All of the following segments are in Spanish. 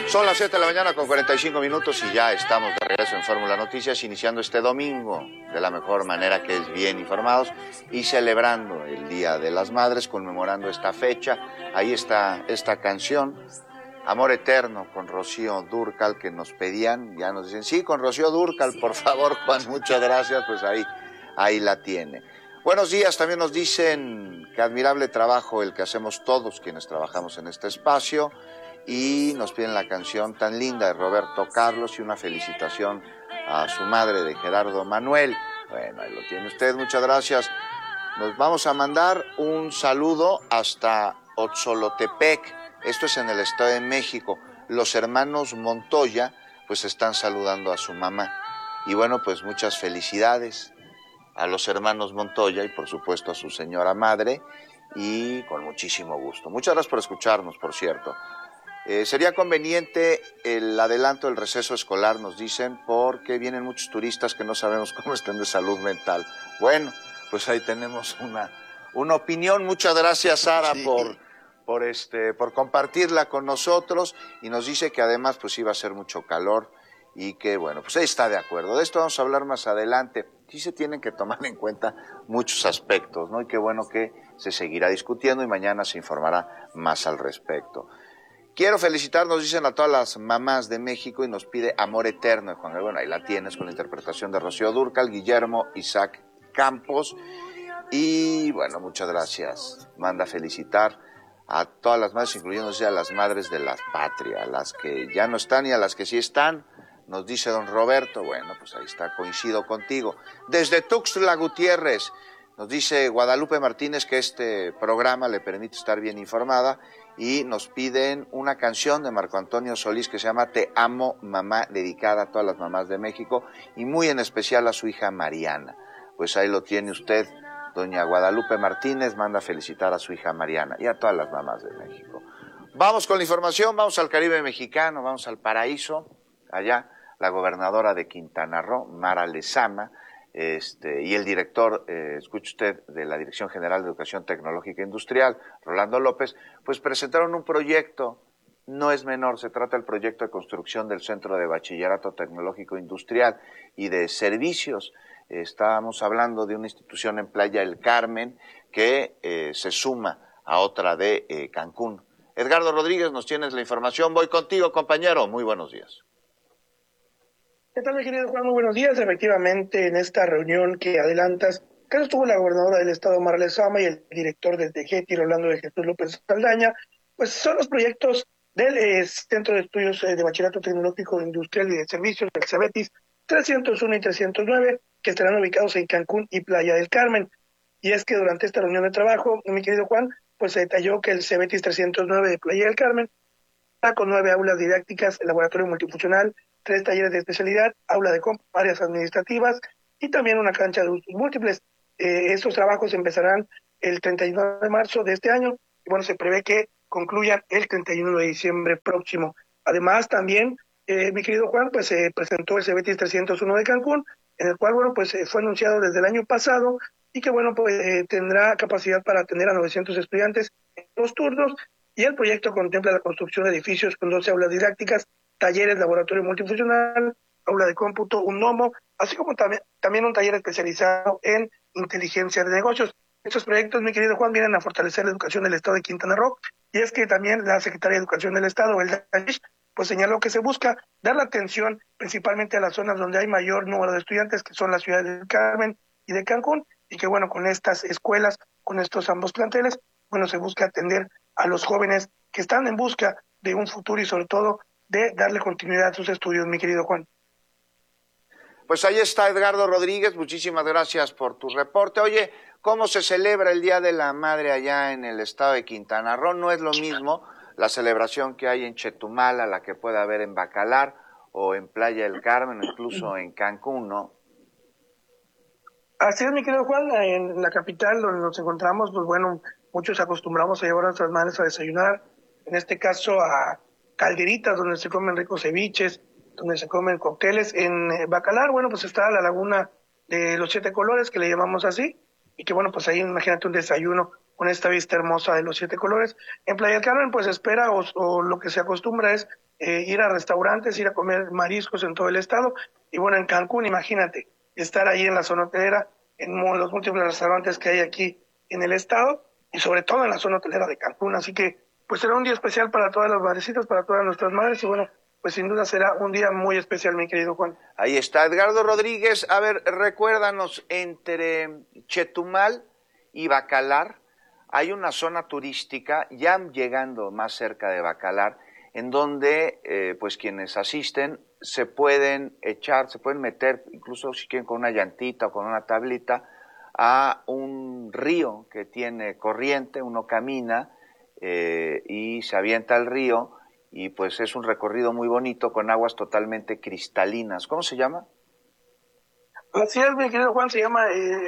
Son las 7 de la mañana con 45 minutos y ya estamos de regreso en Fórmula Noticias, iniciando este domingo de la mejor manera, que es bien informados y celebrando el Día de las Madres, conmemorando esta fecha. Ahí está esta canción, Amor Eterno, con Rocío Dúrcal, que nos pedían, ya nos dicen, sí, con Rocío Dúrcal, por favor, Juan, muchas gracias, pues ahí la tiene. Buenos días, también nos dicen que admirable trabajo el que hacemos todos quienes trabajamos en este espacio, y nos piden la canción tan linda de Roberto Carlos y una felicitación a su madre, de Gerardo Manuel. Bueno, ahí lo tiene usted, muchas gracias. Nos vamos a mandar un saludo hasta Otzolotepec, esto es en el Estado de México. Los hermanos Montoya pues están saludando a su mamá, y bueno, pues muchas felicidades a los hermanos Montoya y por supuesto a su señora madre, y con muchísimo gusto. Muchas gracias por escucharnos, por cierto. Sería conveniente el adelanto del receso escolar, nos dicen, porque vienen muchos turistas que no sabemos cómo estén de salud mental. Bueno, pues ahí tenemos una opinión. Muchas gracias, Sara, sí, por compartirla con nosotros, y nos dice que además pues iba a ser mucho calor y que bueno, pues ahí está de acuerdo. De esto vamos a hablar más adelante. Sí se tienen que tomar en cuenta muchos aspectos, ¿no? Y qué bueno que se seguirá discutiendo y mañana se informará más al respecto. Quiero felicitar, nos dicen, a todas las mamás de México, y nos pide Amor Eterno de Juan Gabriel. Bueno, ahí la tienes con la interpretación de Rocío Dúrcal, Guillermo Isaac Campos. Y bueno, muchas gracias. Manda felicitar a todas las madres, incluyéndose a las madres de la patria, a las que ya no están y a las que sí están. Nos dice don Roberto, bueno, pues ahí está, coincido contigo. Desde Tuxtla Gutiérrez, nos dice Guadalupe Martínez que este programa le permite estar bien informada, y nos piden una canción de Marco Antonio Solís que se llama Te Amo, Mamá, dedicada a todas las mamás de México y muy en especial a su hija Mariana. Pues ahí lo tiene usted, doña Guadalupe Martínez, manda felicitar a su hija Mariana y a todas las mamás de México. Vamos con la información, vamos al Caribe mexicano, vamos al paraíso. Allá la gobernadora de Quintana Roo, Mara Lezama, y el director, escuche usted, de la Dirección General de Educación Tecnológica e Industrial, Rolando López, pues presentaron un proyecto, no es menor, se trata del proyecto de construcción del Centro de Bachillerato Tecnológico Industrial y de Servicios. Estábamos hablando de una institución en Playa del Carmen que se suma a otra de Cancún. Edgardo Rodríguez, nos tienes la información, voy contigo, compañero, muy buenos días. ¿Qué tal, mi querido Juan? Muy buenos días. Efectivamente, en esta reunión que adelantas, que estuvo la gobernadora del estado, Mara Lezama, y el director de TEGETI, Rolando de Jesús López Saldaña, pues son los proyectos del Centro de Estudios de Bachillerato Tecnológico Industrial y de Servicios, del CEBETIS 301 y 309, que estarán ubicados en Cancún y Playa del Carmen. Y es que durante esta reunión de trabajo, mi querido Juan, pues se detalló que el CEBETIS 309 de Playa del Carmen con 9 aulas didácticas, laboratorio multifuncional, 3 talleres de especialidad, aula de compu, áreas administrativas y también una cancha de usos múltiples. Estos trabajos empezarán el 31 de marzo de este año y bueno, se prevé que concluyan el 31 de diciembre próximo. Además, también, mi querido Juan, pues se presentó el CEBETIS 301 de Cancún, en el cual, bueno, pues fue anunciado desde el año pasado y que, bueno, pues tendrá capacidad para atender a 900 estudiantes en 2 turnos. Y el proyecto contempla la construcción de edificios con 12 aulas didácticas, talleres, laboratorio multifuncional, aula de cómputo, un gnomo, así como también un taller especializado en inteligencia de negocios. Estos proyectos, mi querido Juan, vienen a fortalecer la educación del estado de Quintana Roo, y es que también la Secretaría de Educación del estado, Elda Tanish, pues señaló que se busca dar la atención principalmente a las zonas donde hay mayor número de estudiantes, que son las ciudades del Carmen y de Cancún, y que bueno, con estas escuelas, con estos ambos planteles, bueno, se busca atender a los jóvenes que están en busca de un futuro y sobre todo de darle continuidad a sus estudios, mi querido Juan. Pues ahí está Edgardo Rodríguez, muchísimas gracias por tu reporte. Oye, ¿cómo se celebra el Día de la Madre allá en el estado de Quintana Roo? No es lo mismo la celebración que hay en Chetumal a la que puede haber en Bacalar o en Playa del Carmen o incluso en Cancún, ¿no? Así es, mi querido Juan, en la capital donde nos encontramos, pues bueno, muchos acostumbramos a llevar a nuestras madres a desayunar, en este caso a calderitas donde se comen ricos ceviches, donde se comen cócteles. En Bacalar, bueno, pues está la laguna de los 7 colores, que le llamamos así, y que bueno, pues ahí imagínate un desayuno con esta vista hermosa de los 7 colores. En Playa del Carmen pues espera o lo que se acostumbra es ir a restaurantes, ir a comer mariscos en todo el estado. Y bueno, en Cancún, imagínate, estar ahí en la zona hotelera, en los múltiples restaurantes que hay aquí en el estado y sobre todo en la zona hotelera de Cancún. Así que pues será un día especial para todas las madrecitas, para todas nuestras madres y bueno, pues sin duda será un día muy especial, mi querido Juan. Ahí está Edgardo Rodríguez. A ver, recuérdanos, entre Chetumal y Bacalar hay una zona turística, ya llegando más cerca de Bacalar, en donde pues quienes asisten se pueden meter, incluso si quieren con una llantita o con una tablita, a un río que tiene corriente, uno camina y se avienta al río, y pues es un recorrido muy bonito con aguas totalmente cristalinas. ¿Cómo se llama? Así es, mi querido Juan, se llama,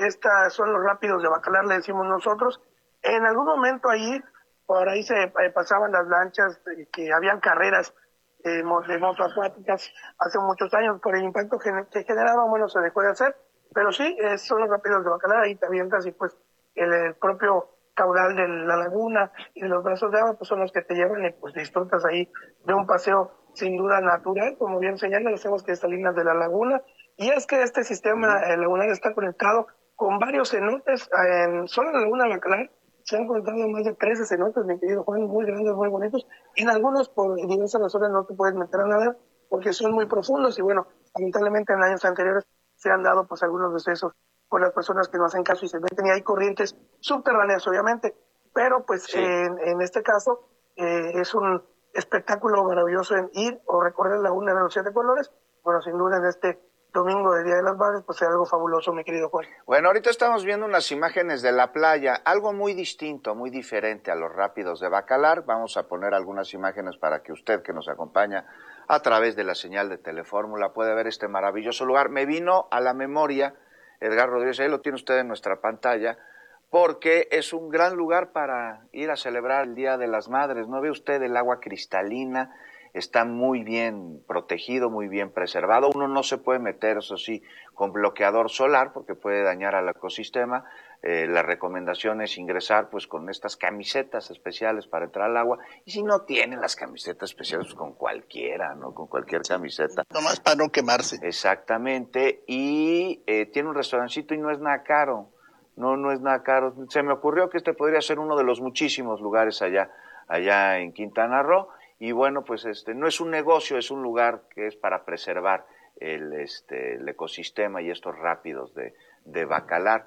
son los rápidos de Bacalar, le decimos nosotros. En algún momento ahí, por ahí se pasaban las lanchas, que habían carreras de moto acuáticas hace muchos años, por el impacto que generaban, bueno, se dejó de hacer, pero sí, son los rápidos de Bacalar, ahí te avientas y pues el propio caudal de la laguna y de los brazos de agua pues son los que te llevan y pues disfrutas ahí de un paseo sin duda natural, como bien señala, las aguas cristalinas de la laguna. Y es que este sistema lagunar está conectado con varios cenotes. Solo en la laguna de Bacalar se han contado más de 13 cenotes, mi querido Juan, muy grandes, muy bonitos. En algunos, por diversas razones, no te puedes meter a nadar porque son muy profundos. Y bueno, lamentablemente en años anteriores se han dado pues algunos decesos por las personas que no hacen caso y se meten. Y hay corrientes subterráneas, obviamente. Pero pues sí, en este caso es un espectáculo maravilloso en ir o recorrer la laguna de los 7 colores. Bueno, sin duda en este domingo de Día de las Madres, pues es algo fabuloso, mi querido Juan. Bueno, ahorita estamos viendo unas imágenes de la playa, algo muy distinto, muy diferente a los rápidos de Bacalar. Vamos a poner algunas imágenes para que usted, que nos acompaña a través de la señal de Telefórmula, pueda ver este maravilloso lugar. Me vino a la memoria, Edgar Rodríguez, ahí lo tiene usted en nuestra pantalla, porque es un gran lugar para ir a celebrar el Día de las Madres. ¿No ve usted el agua cristalina? Está muy bien protegido, muy bien preservado. Uno no se puede meter, eso sí, con bloqueador solar porque puede dañar al ecosistema. La recomendación es ingresar pues con estas camisetas especiales para entrar al agua. Y si no tienen las camisetas especiales, pues con cualquiera, ¿no? Con cualquier camiseta. Nomás para no quemarse. Exactamente. Y tiene un restaurancito y no es nada caro. No es nada caro. Se me ocurrió que este podría ser uno de los muchísimos lugares allá en Quintana Roo. Y bueno, pues no es un negocio, es un lugar que es para preservar el ecosistema y estos rápidos de Bacalar.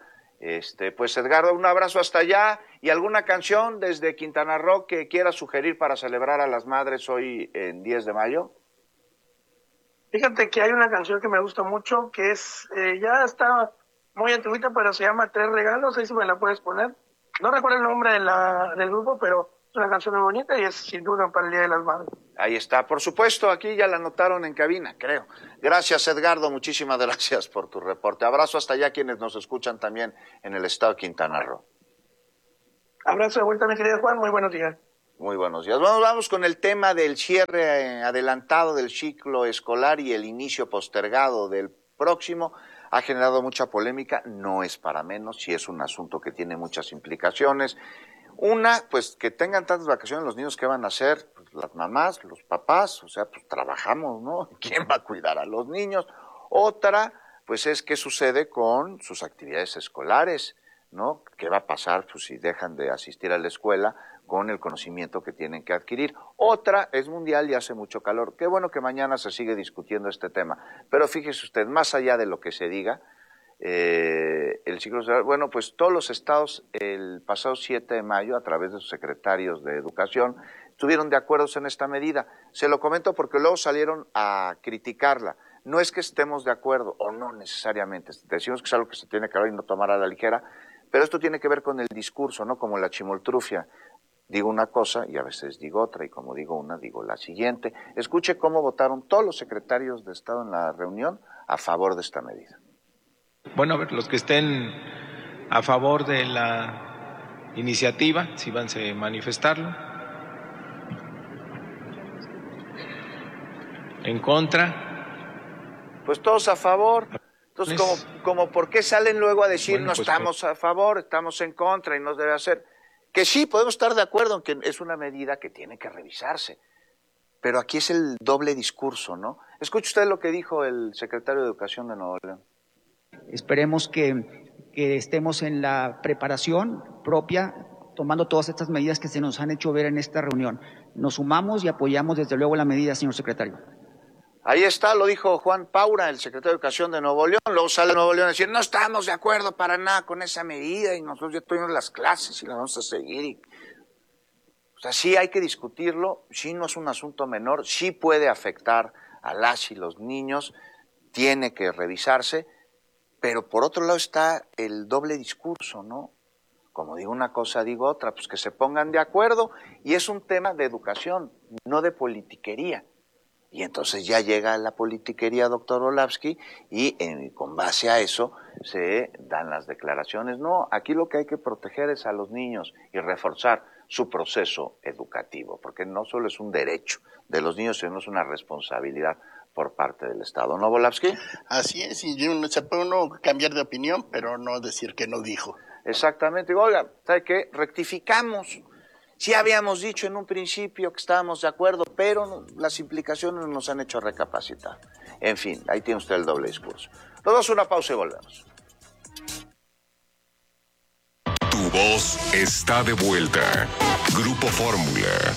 Pues Edgardo, un abrazo hasta allá, y alguna canción desde Quintana Roo que quieras sugerir para celebrar a las madres hoy en 10 de mayo. Fíjate que hay una canción que me gusta mucho, que es, ya está muy antiguita, pero se llama Tres Regalos, ahí sí me la puedes poner. No recuerdo el nombre del grupo, pero es una canción muy bonita y es sin duda para el Día de las Madres. Ahí está, por supuesto, aquí ya la anotaron en cabina, creo. Gracias, Edgardo, muchísimas gracias por tu reporte. Abrazo hasta allá quienes nos escuchan también en el estado de Quintana Roo. Abrazo de vuelta, mi querido Juan, muy buenos días. Muy buenos días. Vamos con el tema del cierre adelantado del ciclo escolar y el inicio postergado del próximo. Ha generado mucha polémica, no es para menos, sí es un asunto que tiene muchas implicaciones. Una, pues que tengan tantas vacaciones los niños, ¿qué van a hacer? Pues las mamás, los papás, o sea, pues trabajamos, ¿no? ¿Quién va a cuidar a los niños? Otra, pues es qué sucede con sus actividades escolares, ¿no? ¿Qué va a pasar pues, si dejan de asistir a la escuela con el conocimiento que tienen que adquirir? Otra, es mundial y hace mucho calor. Qué bueno que mañana se sigue discutiendo este tema, pero fíjese usted, más allá de lo que se diga, el ciclo escolar, bueno, pues todos los estados el pasado 7 de mayo, a través de sus secretarios de educación, estuvieron de acuerdo en esta medida. Se lo comento porque luego salieron a criticarla. No es que estemos de acuerdo, o no necesariamente, decimos que es algo que se tiene que hablar y no tomar a la ligera, pero esto tiene que ver con el discurso, ¿no? Como la chimoltrufia. Digo una cosa y a veces digo otra, y como digo una, digo la siguiente. Escuche cómo votaron todos los secretarios de Estado en la reunión a favor de esta medida. Bueno, a ver, los que estén a favor de la iniciativa, si van a manifestarlo. En contra. Pues todos a favor. Entonces, como ¿por qué salen luego a decir no pues, estamos a favor, estamos en contra y no debe hacer? Que sí, podemos estar de acuerdo en que es una medida que tiene que revisarse, pero aquí es el doble discurso, ¿no? Escuche usted lo que dijo el secretario de Educación de Nuevo León. Esperemos que estemos en la preparación propia, tomando todas estas medidas que se nos han hecho ver en esta reunión. Nos sumamos y apoyamos desde luego la medida, señor secretario. Ahí está, lo dijo Juan Paura, el secretario de Educación de Nuevo León. Luego sale Nuevo León a decir, no estamos de acuerdo para nada con esa medida y nosotros ya tuvimos las clases y las vamos a seguir. O sea, sí hay que discutirlo, sí no es un asunto menor, sí puede afectar a las y los niños, tiene que revisarse, pero por otro lado está el doble discurso, ¿no? Como digo una cosa, digo otra, pues que se pongan de acuerdo, y es un tema de educación, no de politiquería. Y entonces ya llega la politiquería, doctor Orlowski, y con base a eso se dan las declaraciones. No, aquí lo que hay que proteger es a los niños y reforzar su proceso educativo, porque no solo es un derecho de los niños, sino es una responsabilidad por parte del Estado. ¿No, Orlowski? Así es, y se puede uno cambiar de opinión, pero no decir que no dijo. Exactamente. Oiga, ¿sabe qué? Rectificamos. Sí habíamos dicho en un principio que estábamos de acuerdo, pero las implicaciones nos han hecho recapacitar. En fin, ahí tiene usted el doble discurso. Nos damos una pausa y volvemos. Tu voz está de vuelta. Grupo Fórmula.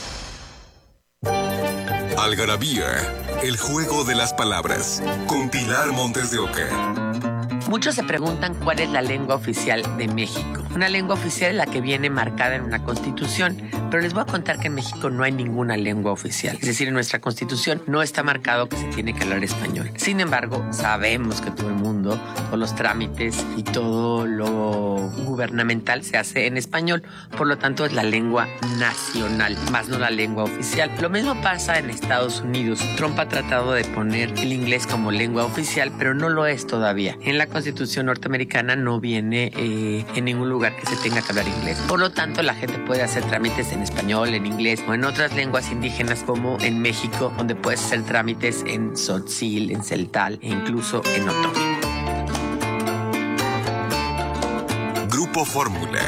Algarabía, el juego de las palabras. Con Pilar Montes de Oca. Muchos se preguntan cuál es la lengua oficial de México. Una lengua oficial es la que viene marcada en una constitución, pero les voy a contar que en México no hay ninguna lengua oficial. Es decir, en nuestra constitución no está marcado que se tiene que hablar español. Sin embargo, sabemos que todo el mundo, todos los trámites y todo lo gubernamental se hace en español. Por lo tanto, es la lengua nacional, más no la lengua oficial. Lo mismo pasa en Estados Unidos. Trump ha tratado de poner el inglés como lengua oficial, pero no lo es todavía. En la Constitución norteamericana no viene en ningún lugar que se tenga que hablar inglés. Por lo tanto, la gente puede hacer trámites en español, en inglés o en otras lenguas indígenas como en México, donde puedes hacer trámites en tzotzil, en celtal e incluso en otomí. Grupo Fórmula.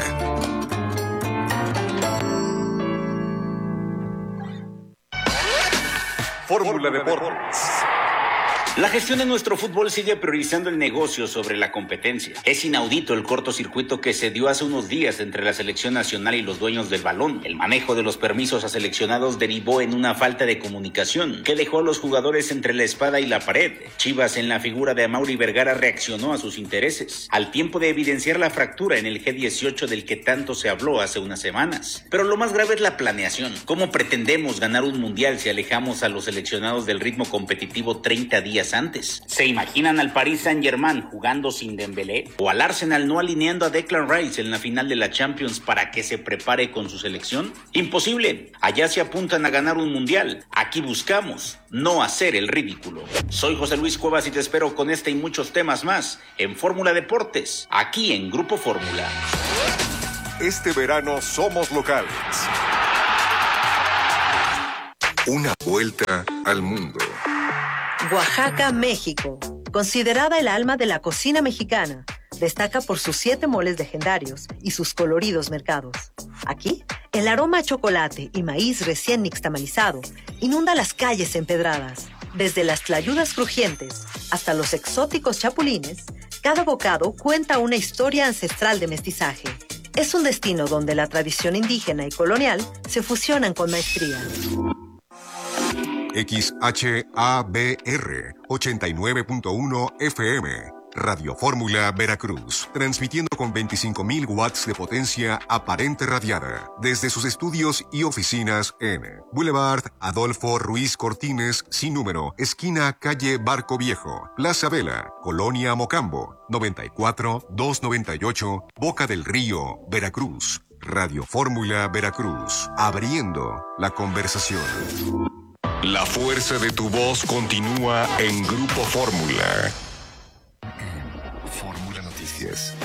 Fórmula Deportes. La gestión de nuestro fútbol sigue priorizando el negocio sobre la competencia. Es inaudito el cortocircuito que se dio hace unos días entre la selección nacional y los dueños del balón. El manejo de los permisos a seleccionados derivó en una falta de comunicación que dejó a los jugadores entre la espada y la pared. Chivas, en la figura de Amaury Vergara, reaccionó a sus intereses, al tiempo de evidenciar la fractura en el G18 del que tanto se habló hace unas semanas. Pero lo más grave es la planeación. ¿Cómo pretendemos ganar un mundial si alejamos a los seleccionados del ritmo competitivo 30 días antes? ¿Se imaginan al Paris Saint-Germain jugando sin Dembélé? ¿O al Arsenal no alineando a Declan Rice en la final de la Champions para que se prepare con su selección? Imposible. Allá se apuntan a ganar un mundial. Aquí buscamos no hacer el ridículo. Soy José Luis Cuevas y te espero con este y muchos temas más en Fórmula Deportes, aquí en Grupo Fórmula. Este verano somos locales. Una vuelta al mundo. Oaxaca, México. Considerada el alma de la cocina mexicana, destaca por sus 7 moles legendarios y sus coloridos mercados. Aquí, el aroma a chocolate y maíz recién nixtamalizado inunda las calles empedradas. Desde las tlayudas crujientes hasta los exóticos chapulines, cada bocado cuenta una historia ancestral de mestizaje. Es un destino donde la tradición indígena y colonial se fusionan con maestría. XHABR 89.1 FM, Radio Fórmula Veracruz, transmitiendo con 25.000 watts de potencia aparente radiada desde sus estudios y oficinas en Boulevard Adolfo Ruiz Cortines, sin número, esquina calle Barco Viejo, Plaza Vela, Colonia Mocambo, 94-298, Boca del Río, Veracruz. Radio Fórmula Veracruz, abriendo la conversación. La fuerza de tu voz continúa en Grupo Fórmula. Fórmula Noticias.